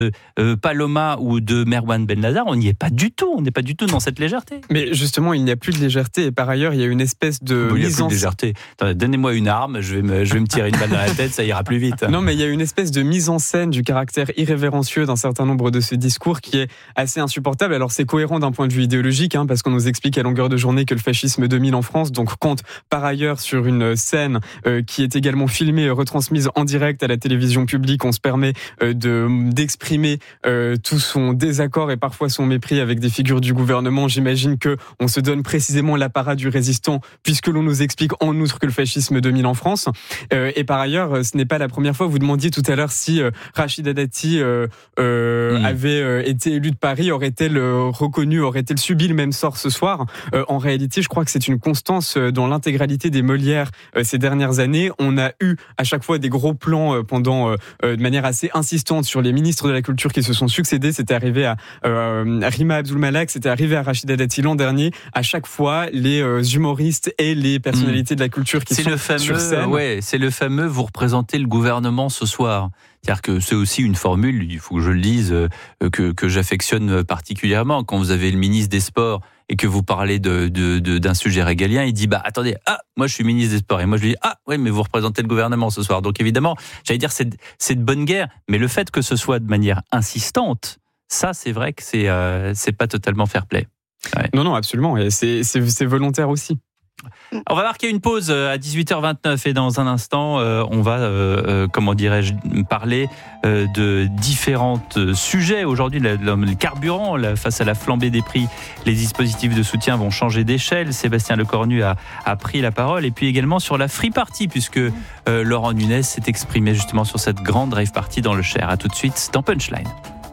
Paloma ou de Merwan Belnazar, on n'y est pas du tout. On n'est pas du tout dans cette légèreté. Mais justement, il n'y a plus de légèreté. Et par ailleurs, il y a une espèce de il n'y a mise plus en de légèreté. Attendez, donnez-moi une arme, je vais me tirer une balle dans la tête, ça ira plus vite. Non, mais il y a une espèce de mise en scène du caractère irrévérencieux d'un certain nombre de ce discours qui est assez insupportable. Alors, c'est cohérent d'un point de vue idéologique, parce qu'on nous explique à longueur de journée que le fascisme domine en France. Donc, compte par ailleurs sur une scène qui est également filmée, retransmise en direct à la télévision publique. On se permet d'exprimer tout son désaccord et parfois son mépris avec des figures du gouvernement. J'imagine que on se donne précisément l'apparat du résistant, puisque l'on nous explique en outre que le fascisme domine en France. Et par ailleurs, ce n'est pas la première fois. Vous demandiez tout à l'heure si Rachida Dati avait été élue de Paris, aurait-elle reconnu, aurait-elle subi le même sort ce soir? En réalité, je crois que c'est une constance dans l'intégralité des Molières ces dernières années. On a eu à chaque fois des gros plans pendant de manière assez insistante sur les ministres de la culture qui se sont succédés. C'était arrivé à Rima Abdul-Malak, c'était arrivé à Rachida Dati l'an dernier. À chaque fois, les humoristes et les personnalités de la culture qui sont sur scène. C'est le fameux « vous représentez le gouvernement ce soir ». C'est-à-dire que c'est aussi une formule, il faut que je le dise, que j'affectionne particulièrement. Quand vous avez le ministre des Sports et que vous parlez d'un sujet régalien, il dit attendez, moi je suis ministre des Sports, et moi je lui dis oui, mais vous représentez le gouvernement ce soir. Donc évidemment, j'allais dire c'est de bonne guerre, mais le fait que ce soit de manière insistante, ça c'est vrai que c'est pas totalement fair play. Ouais. Non, absolument, et c'est volontaire aussi. On va marquer une pause à 18h29 et dans un instant, on va, parler de différents sujets. Aujourd'hui, le carburant, face à la flambée des prix, les dispositifs de soutien vont changer d'échelle. Sébastien Lecornu a pris la parole. Et puis également sur la Free Party, puisque Laurent Nunez s'est exprimé justement sur cette grande rave party dans le Cher. À tout de suite dans Punchline.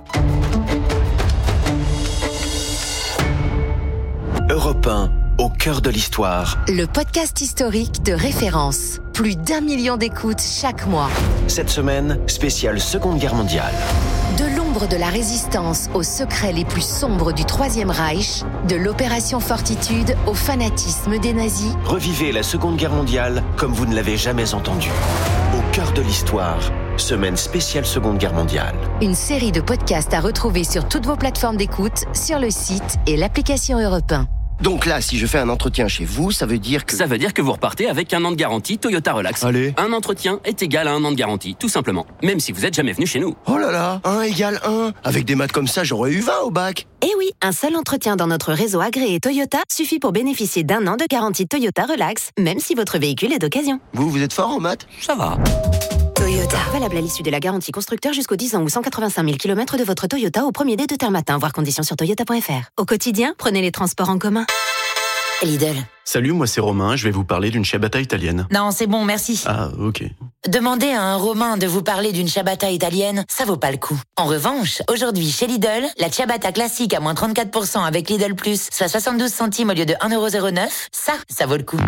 Europe 1. Au cœur de l'histoire. Le podcast historique de référence. Plus d'1 million d'écoutes chaque mois. Cette semaine, spéciale Seconde Guerre mondiale. De l'ombre de la résistance aux secrets les plus sombres du Troisième Reich, de l'opération Fortitude au fanatisme des nazis. Revivez la Seconde Guerre mondiale comme vous ne l'avez jamais entendu. Au cœur de l'histoire. Semaine spéciale Seconde Guerre mondiale. Une série de podcasts à retrouver sur toutes vos plateformes d'écoute, sur le site et l'application Europe 1. Donc là, si je fais un entretien chez vous, ça veut dire que... Ça veut dire que vous repartez avec 1 an de garantie Toyota Relax. Allez. Un entretien est égal à 1 an de garantie, tout simplement. Même si vous êtes jamais venu chez nous. Oh là là, 1 égale 1. Avec des maths comme ça, j'aurais eu 20 au bac. Eh oui, un seul entretien dans notre réseau agréé Toyota suffit pour bénéficier d'1 an de garantie Toyota Relax, même si votre véhicule est d'occasion. Vous êtes fort en maths? Ça va. Toyota. Valable à l'issue de la garantie constructeur jusqu'aux 10 ans ou 185 000 km de votre Toyota au premier dé de terre matin, voir conditions sur toyota.fr. Au quotidien, prenez les transports en commun. Lidl. Salut, moi c'est Romain, je vais vous parler d'une ciabatta italienne. Non, c'est bon, merci. Ah, ok. Demander à un Romain de vous parler d'une ciabatta italienne, ça vaut pas le coup. En revanche, aujourd'hui chez Lidl, la ciabatta classique à moins 34% avec Lidl Plus, soit 72 centimes au lieu de 1,09€, ça vaut le coup.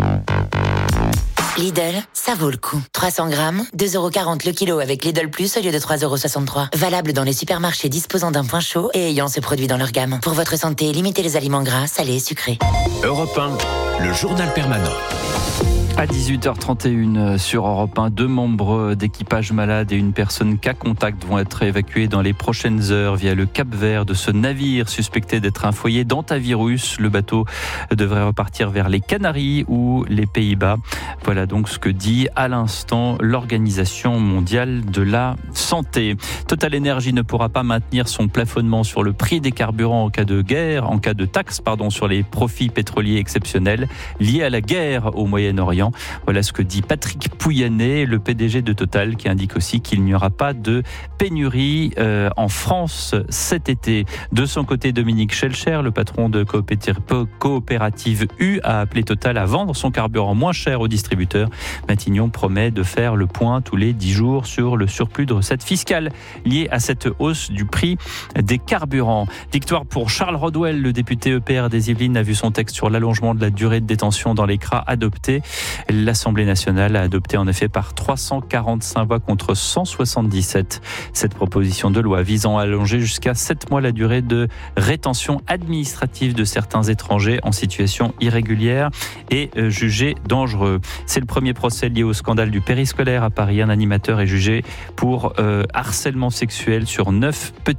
Lidl, ça vaut le coup. 300 grammes, 2,40€ le kilo avec Lidl Plus au lieu de 3,63€. Valable dans les supermarchés disposant d'un point chaud et ayant ces produits dans leur gamme. Pour votre santé, limitez les aliments gras, salés et sucrés. Europe 1, le journal permanent. À 18h31 sur Europe 1, 2 membres d'équipage malades et une personne cas contact vont être évacués dans les prochaines heures via le Cap-Vert de ce navire suspecté d'être un foyer d'antivirus. Le bateau devrait repartir vers les Canaries ou les Pays-Bas. Voilà donc ce que dit à l'instant l'Organisation mondiale de la santé. Total Energy ne pourra pas maintenir son plafonnement sur le prix des carburants en cas de taxe sur les profits pétroliers exceptionnels liés à la guerre au Moyen-Orient. Voilà ce que dit Patrick Pouyanné, le PDG de Total, qui indique aussi qu'il n'y aura pas de pénurie en France cet été. De son côté, Dominique Schelcher, le patron de coopérative U, a appelé Total à vendre son carburant moins cher aux distributeurs. Matignon promet de faire le point tous les 10 jours sur le surplus de recettes fiscales liées à cette hausse du prix des carburants. Victoire pour Charles Rodwell, le député EPR des Yvelines a vu son texte sur l'allongement de la durée de détention dans les CRA adopté. L'Assemblée nationale a adopté en effet par 345 voix contre 177 cette proposition de loi visant à allonger jusqu'à 7 mois la durée de rétention administrative de certains étrangers en situation irrégulière et jugés dangereux. C'est le premier procès lié au scandale du périscolaire à Paris. Un animateur est jugé pour harcèlement sexuel sur 9 petits